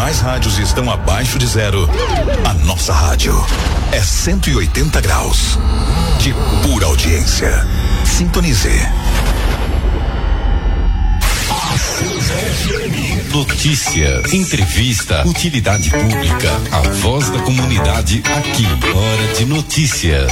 demais rádios estão abaixo de zero, a nossa rádio é 180 graus de pura audiência. Sintonize. Notícias, entrevista, utilidade pública, a voz da comunidade aqui. Hora de notícias.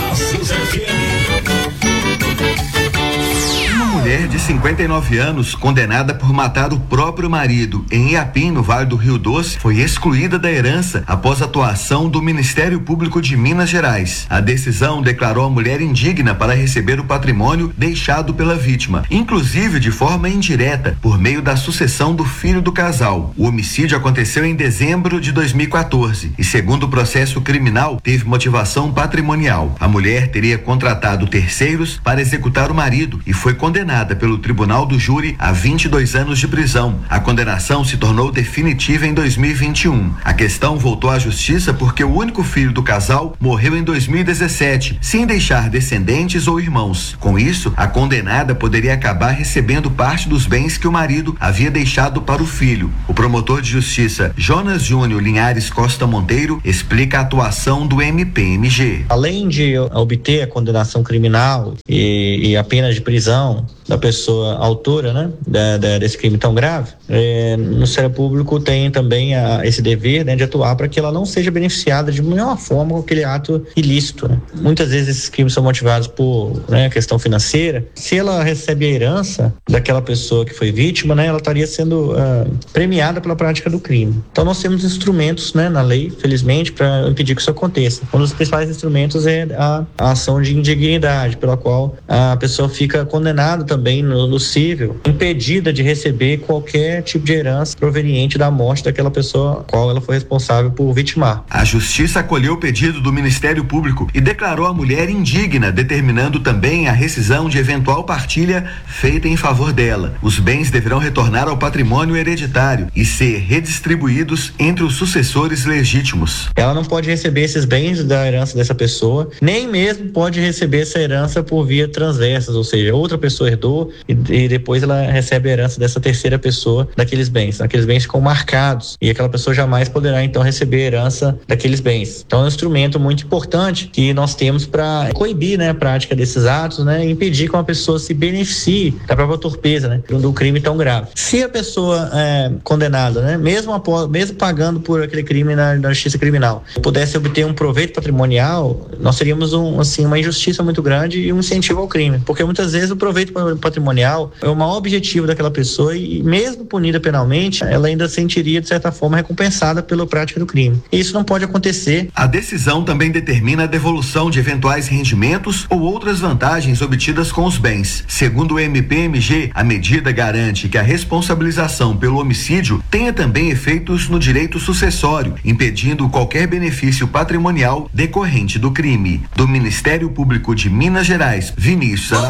Mulher de 59 anos, condenada por matar o próprio marido em Iapim, no Vale do Rio Doce, foi excluída da herança após atuação do Ministério Público de Minas Gerais. A decisão declarou a mulher indigna para receber o patrimônio deixado pela vítima, inclusive de forma indireta, por meio da sucessão do filho do casal. O homicídio aconteceu em dezembro de 2014 e, segundo o processo criminal, teve motivação patrimonial. A mulher teria contratado terceiros para executar o marido e foi condenada pelo Tribunal do Júri a 22 anos de prisão. A condenação se tornou definitiva em 2021. A questão voltou à justiça porque o único filho do casal morreu em 2017, sem deixar descendentes ou irmãos. Com isso, a condenada poderia acabar recebendo parte dos bens que o marido havia deixado para o filho. O promotor de justiça Jonas Júnior Linhares Costa Monteiro explica a atuação do MPMG. Além de obter a condenação criminal e a pena de prisão da pessoa autora, né, desse crime tão grave, o Ministério Público tem também esse dever, né, de atuar para que ela não seja beneficiada de nenhuma forma com aquele ato ilícito, né? Muitas vezes esses crimes são motivados por, né, questão financeira. Se ela recebe a herança daquela pessoa que foi vítima, né, ela estaria sendo premiada pela prática do crime. Então nós temos instrumentos, né, na lei, felizmente, para impedir que isso aconteça. Um dos principais instrumentos é a ação de indignidade, pela qual a pessoa fica condenada também no cível, impedida de receber qualquer tipo de herança proveniente da morte daquela pessoa qual ela foi responsável por vitimar. A Justiça acolheu o pedido do Ministério Público e declarou a mulher indigna, determinando também a rescisão de eventual partilha feita em favor dela. Os bens deverão retornar ao patrimônio hereditário e ser redistribuídos entre os sucessores legítimos. Ela não pode receber esses bens da herança dessa pessoa, nem mesmo pode receber essa herança por via transversas, ou seja, outra pessoa herdou e depois ela recebe a herança dessa terceira pessoa daqueles bens. Aqueles bens ficam marcados e aquela pessoa jamais poderá então receber a herança daqueles bens. Então é um instrumento muito importante que nós temos para coibir, né, a prática desses atos, né, e impedir que uma pessoa se beneficie da própria torpeza, né, do crime tão grave. Se a pessoa condenada, né, mesmo pagando por aquele crime na justiça criminal, pudesse obter um proveito patrimonial, nós teríamos uma injustiça muito grande e um incentivo ao crime, porque muitas vezes o proveito patrimonial é o maior objetivo daquela pessoa e mesmo punida penalmente, ela ainda sentiria de certa forma recompensada pela prática do crime. E isso não pode acontecer. A decisão também determina a devolução de eventuais rendimentos ou outras vantagens obtidas com os bens. Segundo o MPMG, a medida garante que a responsabilização pelo homicídio tenha também efeitos no direito sucessório, impedindo qualquer benefício patrimonial decorrente do crime. Do Ministério Público de Minas Gerais, Vinícius